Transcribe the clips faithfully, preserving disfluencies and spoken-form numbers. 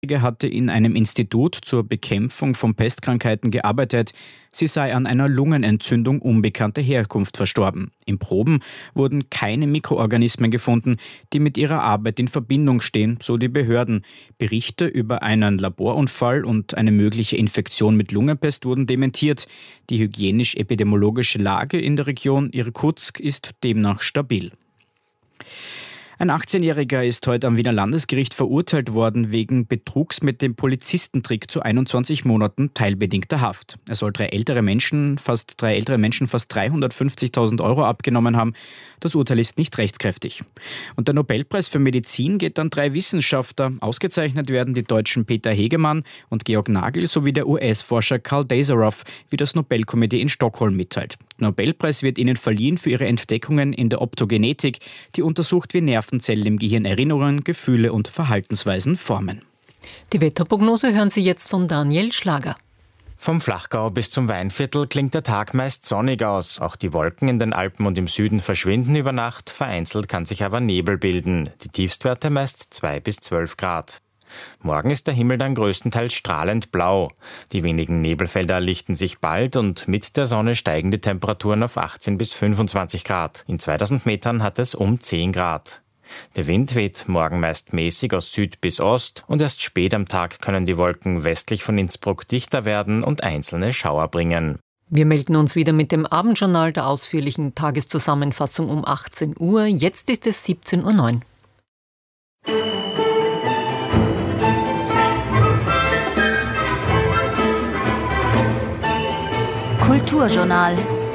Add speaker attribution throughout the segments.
Speaker 1: hatte in einem Institut zur Bekämpfung von Pestkrankheiten gearbeitet. Sie sei an einer Lungenentzündung unbekannter Herkunft verstorben. In Proben wurden keine Mikroorganismen gefunden, die mit ihrer Arbeit in Verbindung stehen, so die Behörden. Berichte über einen Laborunfall und eine mögliche Infektion mit Lungenpest wurden dementiert. Die hygienisch-epidemiologische Lage in der Region Irkutsk ist demnach stabil. Ein achtzehnjähriger ist heute am Wiener Landesgericht verurteilt worden wegen Betrugs mit dem Polizistentrick zu einundzwanzig Monaten teilbedingter Haft. Er soll drei ältere Menschen, fast drei ältere Menschen fast dreihundertfünfzigtausend Euro abgenommen haben. Das Urteil ist nicht rechtskräftig. Und der Nobelpreis für Medizin geht an drei Wissenschaftler. Ausgezeichnet werden die Deutschen Peter Hegemann und Georg Nagel sowie der U S-Forscher Karl Daserow, wie das Nobelkomitee in Stockholm mitteilt. Der Nobelpreis wird ihnen verliehen für ihre Entdeckungen in der Optogenetik, die untersucht, wie Nervenzellen im Gehirn Erinnerungen, Gefühle und Verhaltensweisen formen.
Speaker 2: Die Wetterprognose hören Sie jetzt von Daniel Schlager.
Speaker 3: Vom Flachgau bis zum Weinviertel klingt der Tag meist sonnig aus. Auch die Wolken in den Alpen und im Süden verschwinden über Nacht. Vereinzelt kann sich aber Nebel bilden. Die Tiefstwerte meist zwei bis zwölf Grad. Morgen ist der Himmel dann größtenteils strahlend blau. Die wenigen Nebelfelder lichten sich bald und mit der Sonne steigen die Temperaturen auf achtzehn bis fünfundzwanzig Grad. In zweitausend Metern hat es um zehn Grad. Der Wind weht morgen meist mäßig aus Süd bis Ost und erst spät am Tag können die Wolken westlich von Innsbruck dichter werden und einzelne Schauer bringen.
Speaker 2: Wir melden uns wieder mit dem Abendjournal der ausführlichen Tageszusammenfassung um achtzehn Uhr. Jetzt ist es siebzehn Uhr neun.
Speaker 4: Kulturjournal.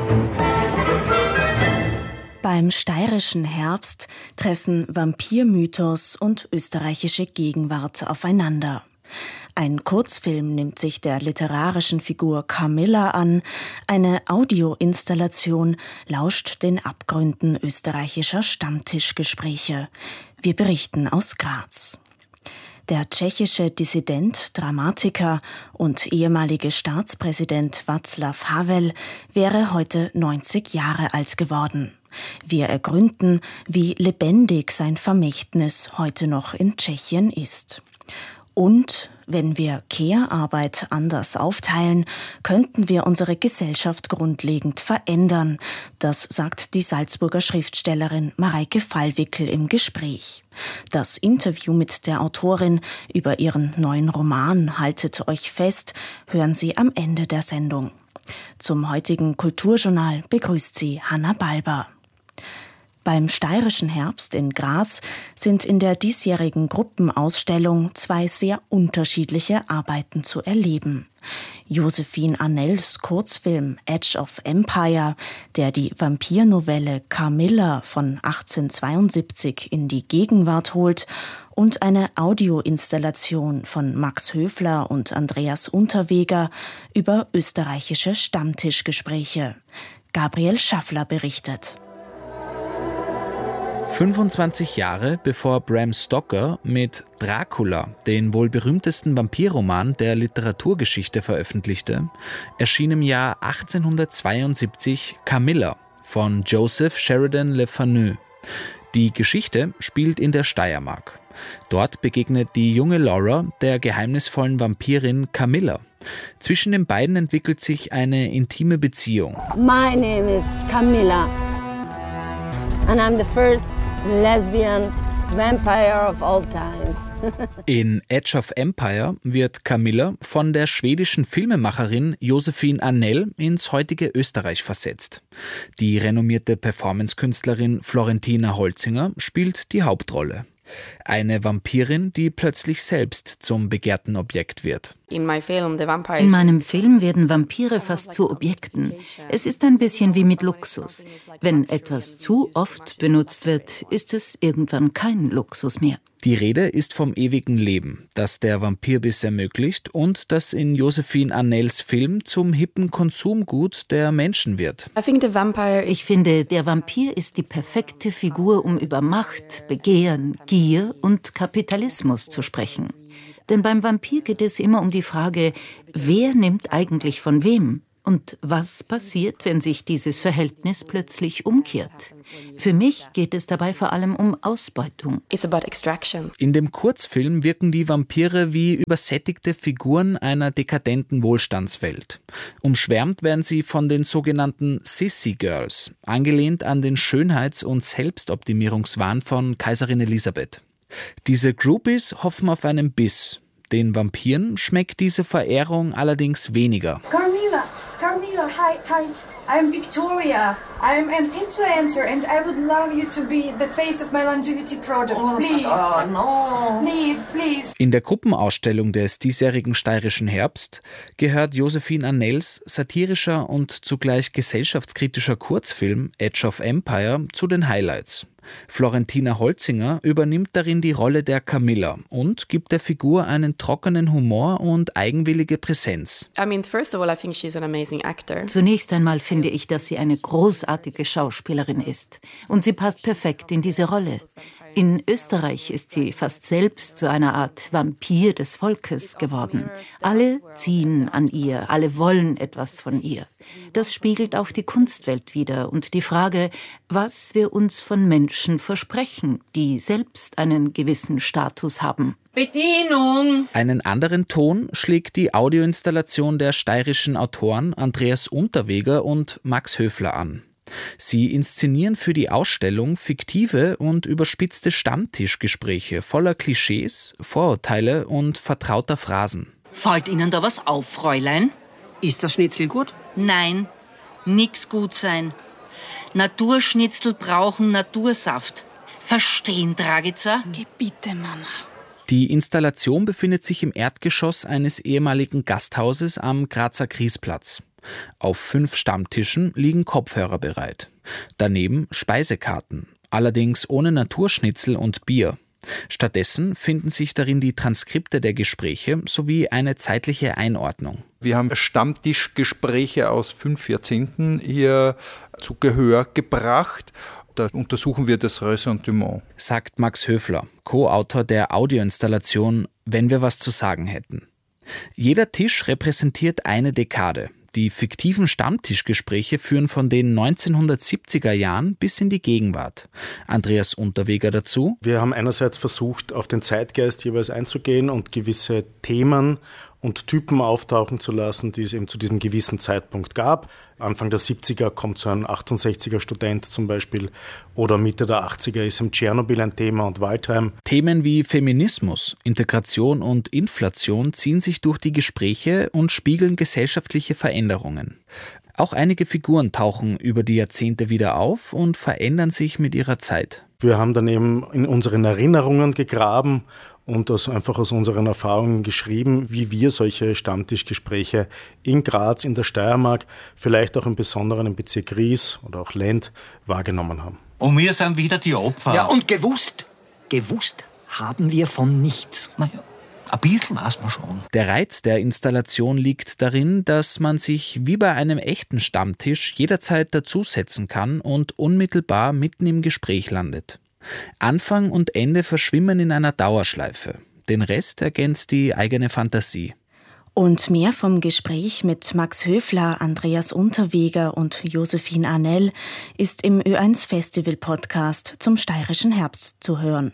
Speaker 4: Beim steirischen Herbst treffen Vampirmythos und österreichische Gegenwart aufeinander. Ein Kurzfilm nimmt sich der literarischen Figur Camilla an, eine Audioinstallation lauscht den Abgründen österreichischer Stammtischgespräche. Wir berichten aus Graz. Der tschechische Dissident, Dramatiker und ehemalige Staatspräsident Václav Havel wäre heute neunzig Jahre alt geworden. Wir ergründen, wie lebendig sein Vermächtnis heute noch in Tschechien ist. Und wenn wir Care-Arbeit anders aufteilen, könnten wir unsere Gesellschaft grundlegend verändern. Das sagt die Salzburger Schriftstellerin Mareike Fallwickel im Gespräch. Das Interview mit der Autorin über ihren neuen Roman Haltet euch fest hören Sie am Ende der Sendung. Zum heutigen Kulturjournal begrüßt Sie Hanna Balber. Beim steirischen Herbst in Graz sind in der diesjährigen Gruppenausstellung zwei sehr unterschiedliche Arbeiten zu erleben. Josephine Annels Kurzfilm Edge of Empire, der die Vampirnovelle Camilla von achtzehnhundertzweiundsiebzig in die Gegenwart holt, und eine Audioinstallation von Max Höfler und Andreas Unterweger über österreichische Stammtischgespräche. Gabriel Schaffler berichtet.
Speaker 5: fünfundzwanzig Jahre bevor Bram Stoker mit Dracula den wohl berühmtesten Vampirroman der Literaturgeschichte veröffentlichte, erschien im Jahr achtzehnhundertzweiundsiebzig Camilla von Joseph Sheridan Le Fanu. Die Geschichte spielt in der Steiermark. Dort begegnet die junge Laura der geheimnisvollen Vampirin Camilla. Zwischen den beiden entwickelt sich eine intime Beziehung.
Speaker 6: My name is Camilla. And I'm the first lesbian vampire of all times.
Speaker 5: In Edge of Empire wird Camilla von der schwedischen Filmemacherin Josephine Annell ins heutige Österreich versetzt. Die renommierte Performancekünstlerin Florentina Holzinger spielt die Hauptrolle. Eine Vampirin, die plötzlich selbst zum begehrten Objekt wird.
Speaker 7: In meinem Film werden Vampire fast zu Objekten. Es ist ein bisschen wie mit Luxus. Wenn etwas zu oft benutzt wird, ist es irgendwann kein Luxus mehr.
Speaker 5: Die Rede ist vom ewigen Leben, das der Vampirbiss ermöglicht und das in Josephine Annels Film zum hippen Konsumgut der Menschen wird.
Speaker 7: Ich finde, der Vampir ist die perfekte Figur, um über Macht, Begehren, Gier und Kapitalismus zu sprechen. Denn beim Vampir geht es immer um die Frage, wer nimmt eigentlich von wem? Und was passiert, wenn sich dieses Verhältnis plötzlich umkehrt? Für mich geht es dabei vor allem um Ausbeutung.
Speaker 5: In dem Kurzfilm wirken die Vampire wie übersättigte Figuren einer dekadenten Wohlstandswelt. Umschwärmt werden sie von den sogenannten Sissy Girls, angelehnt an den Schönheits- und Selbstoptimierungswahn von Kaiserin Elisabeth. Diese Groupies hoffen auf einen Biss. Den Vampiren schmeckt diese Verehrung allerdings weniger.
Speaker 8: Carmilla, Carmilla, hi, hi. I'm Victoria. I'm an influencer and I would love you to be the face of my longevity product. Please. Oh, no. Please, please.
Speaker 5: In der Gruppenausstellung des diesjährigen Steirischen Herbst gehört Josephine Annels satirischer und zugleich gesellschaftskritischer Kurzfilm Edge of Empire zu den Highlights. Florentina Holzinger übernimmt darin die Rolle der Camilla und gibt der Figur einen trockenen Humor und eigenwillige Präsenz.
Speaker 7: Zunächst einmal finde ich, dass sie eine großartige Schauspielerin ist. Und sie passt perfekt in diese Rolle. In Österreich ist sie fast selbst zu einer Art Vampir des Volkes geworden. Alle ziehen an ihr, alle wollen etwas von ihr. Das spiegelt auch die Kunstwelt wider und die Frage, was wir uns von Menschen versprechen, die selbst einen gewissen Status haben.
Speaker 5: Bedienung! Einen anderen Ton schlägt die Audioinstallation der steirischen Autoren Andreas Unterweger und Max Höfler an. Sie inszenieren für die Ausstellung fiktive und überspitzte Stammtischgespräche voller Klischees, Vorurteile und vertrauter Phrasen.
Speaker 9: Fällt Ihnen da was auf, Fräulein?
Speaker 10: Ist das Schnitzel gut?
Speaker 9: Nein, nix gut sein. Naturschnitzel brauchen Natursaft. Verstehen, Dragica?
Speaker 10: Bitte, Mama.
Speaker 5: Die Installation befindet sich im Erdgeschoss eines ehemaligen Gasthauses am Grazer Griesplatz. Auf fünf Stammtischen liegen Kopfhörer bereit. Daneben Speisekarten, allerdings ohne Naturschnitzel und Bier. Stattdessen finden sich darin die Transkripte der Gespräche sowie eine zeitliche Einordnung.
Speaker 11: Wir haben Stammtischgespräche aus fünf Jahrzehnten hier zu Gehör gebracht. Da untersuchen wir das Ressentiment.
Speaker 5: Sagt Max Höfler, Co-Autor der Audioinstallation »Wenn wir was zu sagen hätten«. Jeder Tisch repräsentiert eine Dekade. Die fiktiven Stammtischgespräche führen von den neunzehnhundertsiebziger Jahren bis in die Gegenwart. Andreas Unterweger dazu.
Speaker 12: Wir haben einerseits versucht, auf den Zeitgeist jeweils einzugehen und gewisse Themen und Typen auftauchen zu lassen, die es eben zu diesem gewissen Zeitpunkt gab. Anfang der siebziger kommt so ein achtundsechziger Student zum Beispiel oder Mitte der achtziger ist im Tschernobyl ein Thema und Waldheim.
Speaker 5: Themen wie Feminismus, Integration und Inflation ziehen sich durch die Gespräche und spiegeln gesellschaftliche Veränderungen. Auch einige Figuren tauchen über die Jahrzehnte wieder auf und verändern sich mit ihrer Zeit.
Speaker 12: Wir haben dann eben in unseren Erinnerungen gegraben und das einfach aus unseren Erfahrungen geschrieben, wie wir solche Stammtischgespräche in Graz, in der Steiermark, vielleicht auch im Besonderen im Bezirk Ries oder auch Lend wahrgenommen haben.
Speaker 13: Und wir sind wieder die Opfer.
Speaker 14: Ja, und gewusst, gewusst haben wir von nichts.
Speaker 13: Naja, ein bisschen weiß man schon.
Speaker 5: Der Reiz der Installation liegt darin, dass man sich wie bei einem echten Stammtisch jederzeit dazusetzen kann und unmittelbar mitten im Gespräch landet. Anfang und Ende verschwimmen in einer Dauerschleife. Den Rest ergänzt die eigene Fantasie.
Speaker 4: Und mehr vom Gespräch mit Max Höfler, Andreas Unterweger und Josephine Annel ist im Ö eins Festival Podcast zum Steirischen Herbst zu hören.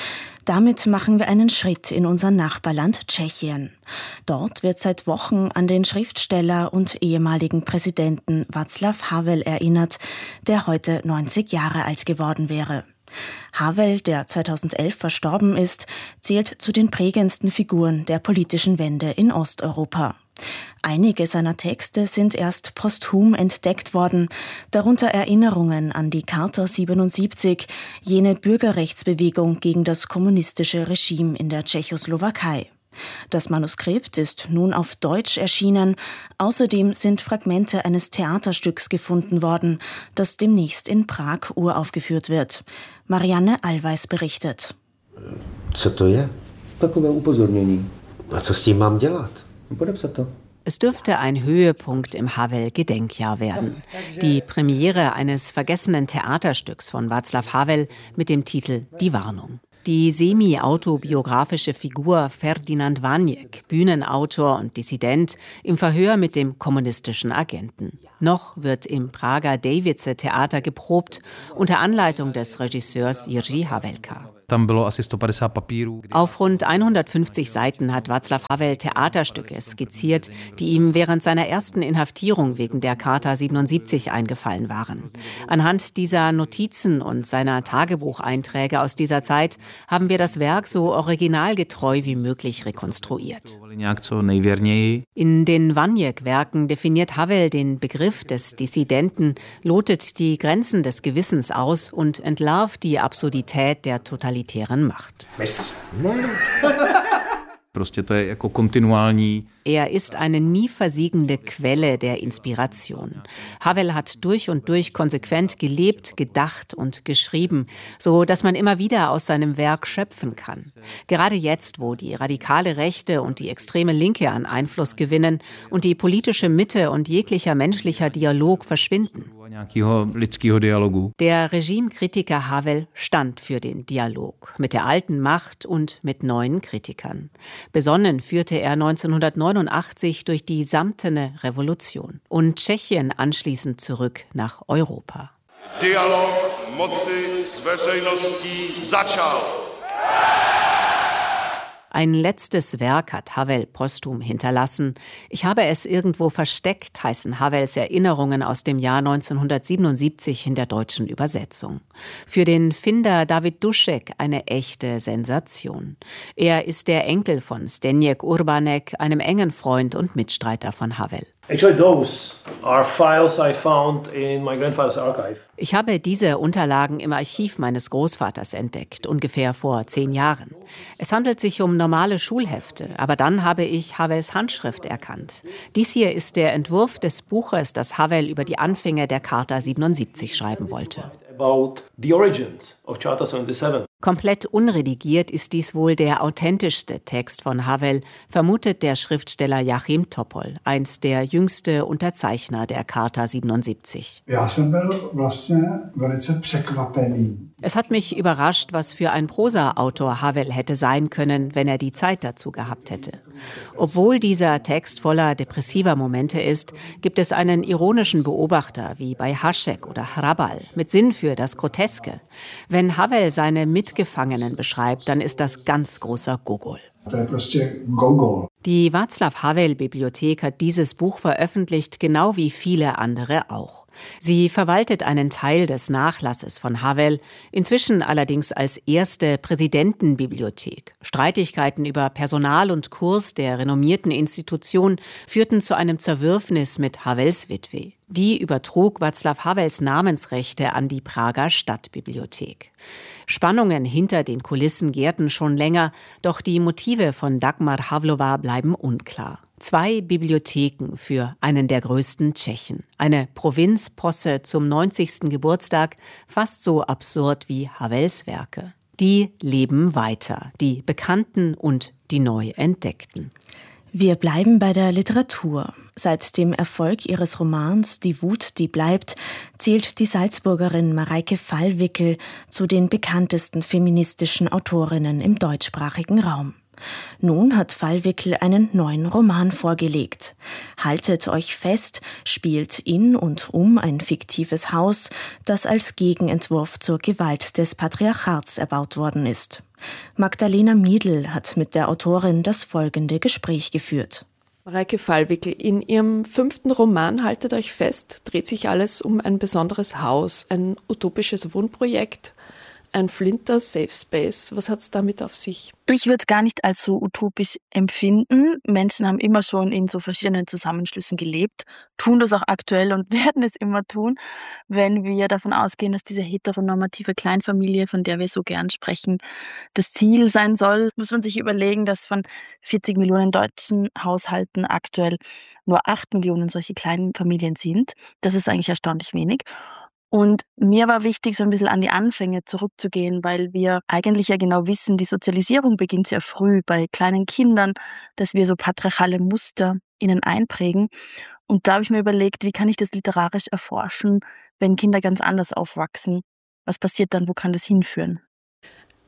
Speaker 4: Damit machen wir einen Schritt in unser Nachbarland Tschechien. Dort wird seit Wochen an den Schriftsteller und ehemaligen Präsidenten Václav Havel erinnert, der heute neunzig Jahre alt geworden wäre. Havel, der zweitausendelf verstorben ist, zählt zu den prägendsten Figuren der politischen Wende in Osteuropa. Einige seiner Texte sind erst posthum entdeckt worden, darunter Erinnerungen an die Charta siebenundsiebzig, jene Bürgerrechtsbewegung gegen das kommunistische Regime in der Tschechoslowakei. Das Manuskript ist nun auf Deutsch erschienen. Außerdem sind Fragmente eines Theaterstücks gefunden worden, das demnächst in Prag uraufgeführt wird. Marianne Allweis berichtet.
Speaker 15: Co to je? Takové upozornění. A co s tím mám dělat? Podepsat to.
Speaker 16: Es dürfte ein Höhepunkt im Havel-Gedenkjahr werden. Die Premiere eines vergessenen Theaterstücks von Václav Havel mit dem Titel Die Warnung. Die semi-autobiografische Figur Ferdinand Vaniek, Bühnenautor und Dissident, im Verhör mit dem kommunistischen Agenten. Noch wird im Prager Davice-Theater geprobt, unter Anleitung des Regisseurs Jiří Havelka. Auf rund hundertfünfzig Seiten hat Václav Havel Theaterstücke skizziert, die ihm während seiner ersten Inhaftierung wegen der Charta siebenundsiebzig eingefallen waren. Anhand dieser Notizen und seiner Tagebucheinträge aus dieser Zeit haben wir das Werk so originalgetreu wie möglich rekonstruiert. In den Vaniek-Werken definiert Havel den Begriff des Dissidenten, lotet die Grenzen des Gewissens aus und entlarvt die Absurdität der totalitären Macht. Er ist eine nie versiegende Quelle der Inspiration. Havel hat durch und durch konsequent gelebt, gedacht und geschrieben, so dass man immer wieder aus seinem Werk schöpfen kann. Gerade jetzt, wo die radikale Rechte und die extreme Linke an Einfluss gewinnen und die politische Mitte und jeglicher menschlicher Dialog verschwinden. Der Regimekritiker Havel stand für den Dialog mit der alten Macht und mit neuen Kritikern. Besonnen führte er neunzehnhundertneunundachtzig durch die samtene Revolution und Tschechien anschließend zurück nach Europa.
Speaker 17: Dialog moci s veřejností začal.
Speaker 16: Ein letztes Werk hat Havel posthum hinterlassen. Ich habe es irgendwo versteckt, heißen Havels Erinnerungen aus dem Jahr neunzehnhundertsiebenundsiebzig in der deutschen Übersetzung. Für den Finder David Dušek eine echte Sensation. Er ist der Enkel von Zdeněk Urbanek, einem engen Freund und Mitstreiter von Havel.
Speaker 18: Actually, those are files I found in my grandfather's archive.
Speaker 16: Ich habe diese Unterlagen im Archiv meines Großvaters entdeckt, ungefähr vor zehn Jahren. Es handelt sich um normale Schulhefte, aber dann habe ich Havels Handschrift erkannt. Dies hier ist der Entwurf des Buches, das Havel über die Anfänge der Charta siebenundsiebzig schreiben wollte.
Speaker 18: About the origins of Charta seventy-seven.
Speaker 16: Komplett unredigiert ist dies wohl der authentischste Text von Havel, vermutet der Schriftsteller Jachim Topol, einst der jüngste Unterzeichner der Charta siebenundsiebzig. Es hat mich überrascht, was für ein Prosa-Autor Havel hätte sein können, wenn er die Zeit dazu gehabt hätte. Obwohl dieser Text voller depressiver Momente ist, gibt es einen ironischen Beobachter wie bei Hašek oder Hrabal mit Sinn für das Groteske. Wenn Havel seine Mitgefangenen beschreibt, dann ist das ganz großer Gogol. Die Václav-Havel-Bibliothek hat dieses Buch veröffentlicht, genau wie viele andere auch. Sie verwaltet einen Teil des Nachlasses von Havel, inzwischen allerdings als erste Präsidentenbibliothek. Streitigkeiten über Personal und Kurs der renommierten Institution führten zu einem Zerwürfnis mit Havels Witwe. Die übertrug Václav Havels Namensrechte an die Prager Stadtbibliothek. Spannungen hinter den Kulissen gärten schon länger, doch die Motive von Dagmar Havlova bleiben unklar. Zwei Bibliotheken für einen der größten Tschechen. Eine Provinzposse zum neunzigsten Geburtstag, fast so absurd wie Havels Werke. Die leben weiter, die Bekannten und die neu Entdeckten.
Speaker 4: Wir bleiben bei der Literatur. Seit dem Erfolg ihres Romans Die Wut, die bleibt, zählt die Salzburgerin Mareike Fallwickel zu den bekanntesten feministischen Autorinnen im deutschsprachigen Raum. Nun hat Fallwickel einen neuen Roman vorgelegt. Haltet euch fest spielt in und um ein fiktives Haus, das als Gegenentwurf zur Gewalt des Patriarchats erbaut worden ist. Magdalena Miedl hat mit der Autorin das folgende Gespräch geführt.
Speaker 19: Mareike Fallwickel, in ihrem fünften Roman Haltet euch fest dreht sich alles um ein besonderes Haus, ein utopisches Wohnprojekt, ein Flinter Safe Space. Was hat es damit auf sich?
Speaker 20: Ich würde es gar nicht als so utopisch empfinden. Menschen haben immer schon in so verschiedenen Zusammenschlüssen gelebt, tun das auch aktuell und werden es immer tun. Wenn wir davon ausgehen, dass diese heteronormative Kleinfamilie, von der wir so gern sprechen, das Ziel sein soll, muss man sich überlegen, dass von vierzig Millionen deutschen Haushalten aktuell nur acht Millionen solche kleinen Familien sind. Das ist eigentlich erstaunlich wenig. Und mir war wichtig, so ein bisschen an die Anfänge zurückzugehen, weil wir eigentlich ja genau wissen, die Sozialisierung beginnt sehr früh bei kleinen Kindern, dass wir so patriarchale Muster ihnen einprägen. Und da habe ich mir überlegt, wie kann ich das literarisch erforschen, wenn Kinder ganz anders aufwachsen? Was passiert dann, wo kann das hinführen?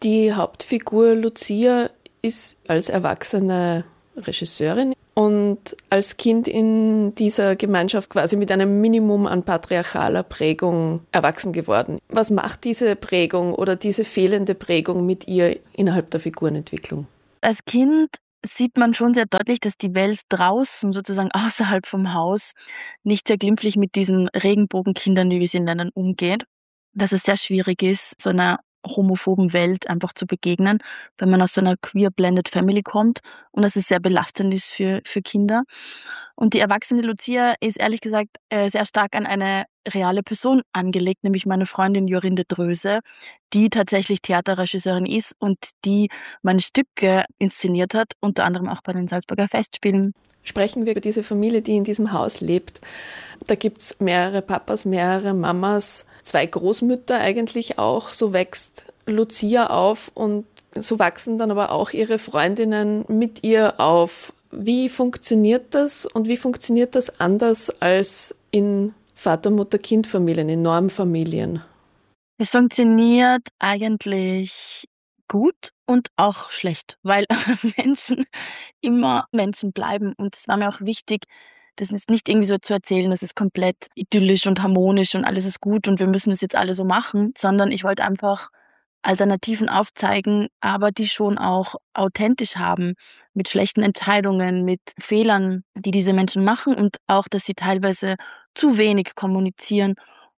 Speaker 19: Die Hauptfigur Lucia ist als erwachsene Regisseurin und als Kind in dieser Gemeinschaft quasi mit einem Minimum an patriarchaler Prägung erwachsen geworden. Was macht diese Prägung oder diese fehlende Prägung mit ihr innerhalb der Figurenentwicklung?
Speaker 20: Als Kind sieht man schon sehr deutlich, dass die Welt draußen, sozusagen außerhalb vom Haus, nicht sehr glimpflich mit diesen Regenbogenkindern, wie wir sie nennen, umgeht. Dass es sehr schwierig ist, so einer homophoben Welt einfach zu begegnen, wenn man aus so einer queer-blended Family kommt und dass es sehr belastend ist für, für Kinder. Und die erwachsene Lucia ist ehrlich gesagt äh, sehr stark an eine reale Person angelegt, nämlich meine Freundin Jorinde Dröse, die tatsächlich Theaterregisseurin ist und die meine Stücke inszeniert hat, unter anderem auch bei den Salzburger Festspielen.
Speaker 19: Sprechen wir über diese Familie, die in diesem Haus lebt. Da gibt es mehrere Papas, mehrere Mamas, zwei Großmütter eigentlich auch. So wächst Lucia auf und so wachsen dann aber auch ihre Freundinnen mit ihr auf. Wie funktioniert das und wie funktioniert das anders als in Vater-Mutter-Kind-Familien, in Normfamilien?
Speaker 20: Es funktioniert eigentlich gut und auch schlecht, weil Menschen immer Menschen bleiben. Und es war mir auch wichtig, das jetzt nicht irgendwie so zu erzählen, das ist komplett idyllisch und harmonisch und alles ist gut und wir müssen das jetzt alle so machen, sondern ich wollte einfach Alternativen aufzeigen, aber die schon auch authentisch haben, mit schlechten Entscheidungen, mit Fehlern, die diese Menschen machen und auch, dass sie teilweise zu wenig kommunizieren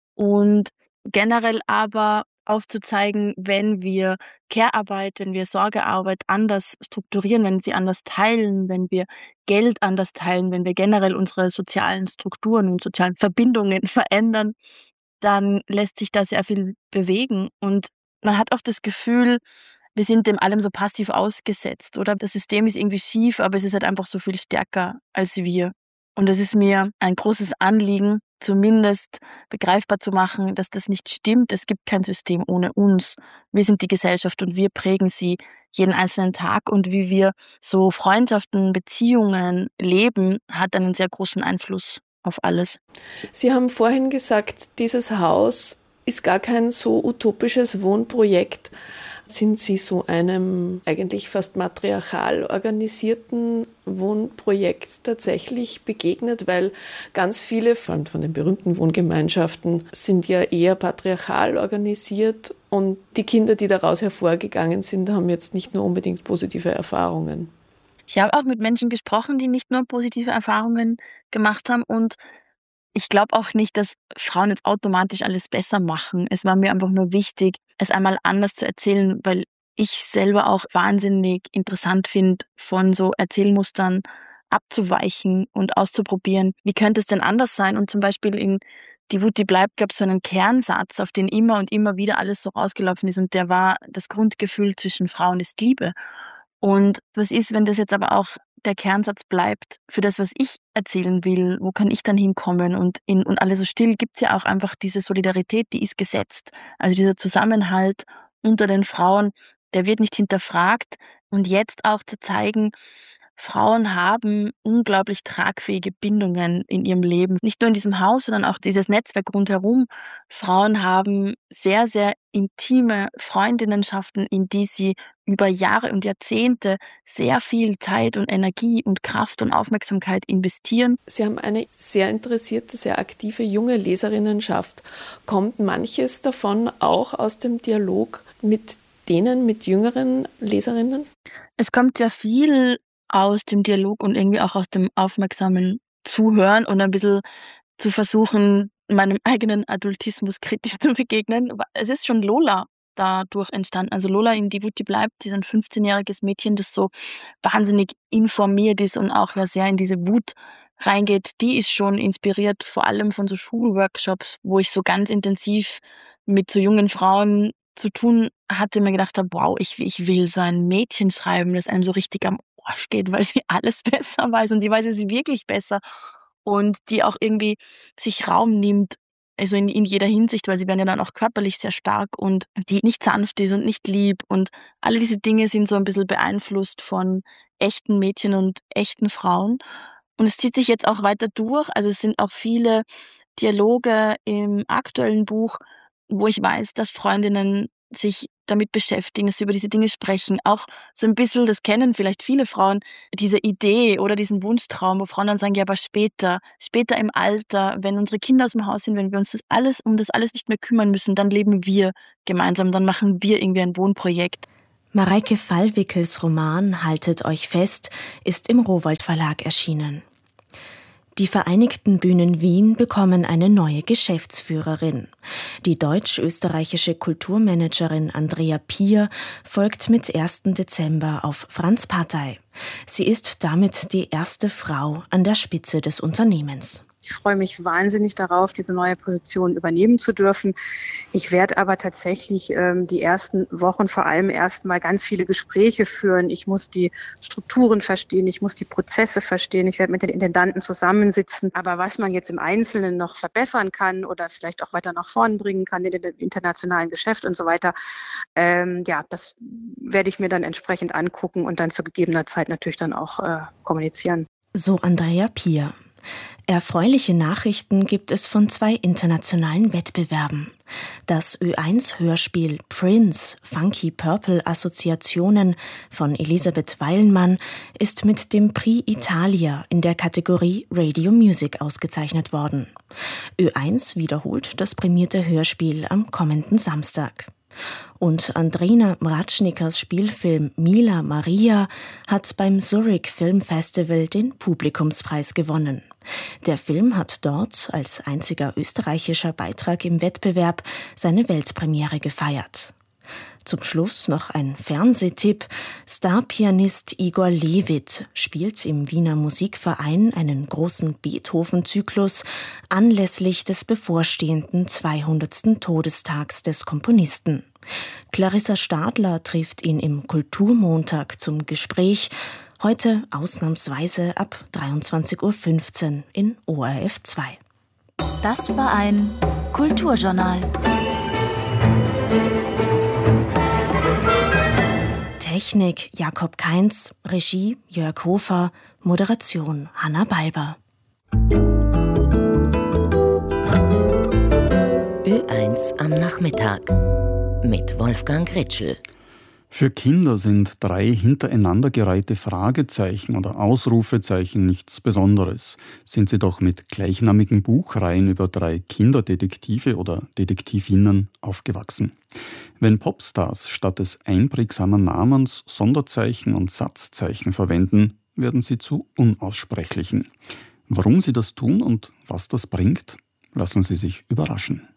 Speaker 20: und generell aber aufzuzeigen, wenn wir Care-Arbeit, wenn wir Sorgearbeit anders strukturieren, wenn sie anders teilen, wenn wir Geld anders teilen, wenn wir generell unsere sozialen Strukturen und sozialen Verbindungen verändern, dann lässt sich da sehr viel bewegen und man hat oft das Gefühl, wir sind dem allem so passiv ausgesetzt oder das System ist irgendwie schief, aber es ist halt einfach so viel stärker als wir. Und es ist mir ein großes Anliegen, zumindest begreifbar zu machen, dass das nicht stimmt. Es gibt kein System ohne uns. Wir sind die Gesellschaft und wir prägen sie jeden einzelnen Tag. Und wie wir so Freundschaften, Beziehungen leben, hat einen sehr großen Einfluss auf alles.
Speaker 19: Sie haben vorhin gesagt, dieses Haus ist gar kein so utopisches Wohnprojekt. Sind Sie so einem eigentlich fast matriarchal organisierten Wohnprojekt tatsächlich begegnet? Weil ganz viele, vor allem von den berühmten Wohngemeinschaften, sind ja eher patriarchal organisiert und die Kinder, die daraus hervorgegangen sind, haben jetzt nicht nur unbedingt positive Erfahrungen.
Speaker 20: Ich habe auch mit Menschen gesprochen, die nicht nur positive Erfahrungen gemacht haben und ich glaube auch nicht, dass Frauen jetzt automatisch alles besser machen. Es war mir einfach nur wichtig, es einmal anders zu erzählen, weil ich selber auch wahnsinnig interessant finde, von so Erzählmustern abzuweichen und auszuprobieren. Wie könnte es denn anders sein? Und zum Beispiel in Die Wut, die bleibt, gab es so einen Kernsatz, auf den immer und immer wieder alles so rausgelaufen ist. Und der war, das Grundgefühl zwischen Frauen ist Liebe. Und was ist, wenn das jetzt aber auch der Kernsatz bleibt für das, was ich erzählen will? Wo kann ich dann hinkommen? Und in und alles so still gibt es ja auch einfach diese Solidarität, die ist gesetzt. Also dieser Zusammenhalt unter den Frauen, der wird nicht hinterfragt. Und jetzt auch zu zeigen, Frauen haben unglaublich tragfähige Bindungen in ihrem Leben. Nicht nur in diesem Haus, sondern auch dieses Netzwerk rundherum. Frauen haben sehr, sehr intime Freundinnenschaften, in die sie über Jahre und Jahrzehnte sehr viel Zeit und Energie und Kraft und Aufmerksamkeit investieren.
Speaker 19: Sie haben eine sehr interessierte, sehr aktive junge Leserinnenschaft. Kommt manches davon auch aus dem Dialog mit denen, mit jüngeren Leserinnen?
Speaker 20: Es kommt sehr viel aus dem Dialog und irgendwie auch aus dem aufmerksamen Zuhören und ein bisschen zu versuchen, meinem eigenen Adultismus kritisch zu begegnen. Es ist schon Lola dadurch entstanden. Also Lola in Die Wut, die bleibt, die ist ein fünfzehnjähriges Mädchen, das so wahnsinnig informiert ist und auch ja sehr in diese Wut reingeht. Die ist schon inspiriert, vor allem von so Schulworkshops, wo ich so ganz intensiv mit so jungen Frauen zu tun hatte, mir gedacht habe, wow, ich, ich will so ein Mädchen schreiben, das einem so richtig am Arsch geht, weil sie alles besser weiß und sie weiß es wirklich besser und die auch irgendwie sich Raum nimmt, also in, in jeder Hinsicht, weil sie werden ja dann auch körperlich sehr stark und die nicht sanft ist und nicht lieb und alle diese Dinge sind so ein bisschen beeinflusst von echten Mädchen und echten Frauen und es zieht sich jetzt auch weiter durch, also es sind auch viele Dialoge im aktuellen Buch, wo ich weiß, dass Freundinnen sich damit beschäftigen, dass sie über diese Dinge sprechen. Auch so ein bisschen, das kennen vielleicht viele Frauen, diese Idee oder diesen Wunschtraum, wo Frauen dann sagen, ja, aber später, später im Alter, wenn unsere Kinder aus dem Haus sind, wenn wir uns das alles, um das alles nicht mehr kümmern müssen, dann leben wir gemeinsam, dann machen wir irgendwie ein Wohnprojekt.
Speaker 4: Mareike Fallwickels Roman »Haltet euch fest« ist im Rowohlt Verlag erschienen. Die Vereinigten Bühnen Wien bekommen eine neue Geschäftsführerin. Die deutsch-österreichische Kulturmanagerin Andrea Pier folgt mit ersten Dezember auf Franz Patay. Sie ist damit die erste Frau an der Spitze des Unternehmens.
Speaker 21: Ich freue mich wahnsinnig darauf, diese neue Position übernehmen zu dürfen. Ich werde aber tatsächlich ähm, die ersten Wochen vor allem erst mal ganz viele Gespräche führen. Ich muss die Strukturen verstehen, ich muss die Prozesse verstehen, ich werde mit den Intendanten zusammensitzen. Aber was man jetzt im Einzelnen noch verbessern kann oder vielleicht auch weiter nach vorn bringen kann in dem internationalen Geschäft und so weiter, ähm, ja, das werde ich mir dann entsprechend angucken und dann zu gegebener Zeit natürlich dann auch äh, kommunizieren.
Speaker 4: So Andrea Pier. Erfreuliche Nachrichten gibt es von zwei internationalen Wettbewerben. Das Ö eins Hörspiel Prince – Funky Purple Assoziationen von Elisabeth Weilmann ist mit dem Prix Italia in der Kategorie Radio Music ausgezeichnet worden. Ö eins wiederholt das prämierte Hörspiel am kommenden Samstag. Und Andrina Mracznikas Spielfilm Mila Maria hat beim Zurich Film Festival den Publikumspreis gewonnen. Der Film hat dort als einziger österreichischer Beitrag im Wettbewerb seine Weltpremiere gefeiert. Zum Schluss noch ein Fernsehtipp. Starpianist Igor Levit spielt im Wiener Musikverein einen großen Beethoven-Zyklus anlässlich des bevorstehenden zweihundertsten Todestags des Komponisten. Clarissa Stadler trifft ihn im Kulturmontag zum Gespräch, heute ausnahmsweise ab dreiundzwanzig Uhr fünfzehn in O R F zwei.
Speaker 22: Das war ein Kulturjournal.
Speaker 4: Technik Jakob Kainz, Regie Jörg Hofer, Moderation Hanna Balber.
Speaker 23: Ö eins am Nachmittag mit Wolfgang Ritschl.
Speaker 24: Für Kinder sind drei hintereinander gereihte Fragezeichen oder Ausrufezeichen nichts Besonderes. Sind sie doch mit gleichnamigen Buchreihen über drei Kinderdetektive oder Detektivinnen aufgewachsen. Wenn Popstars statt des einprägsamen Namens Sonderzeichen und Satzzeichen verwenden, werden sie zu Unaussprechlichen. Warum sie das tun und was das bringt, lassen Sie sich überraschen.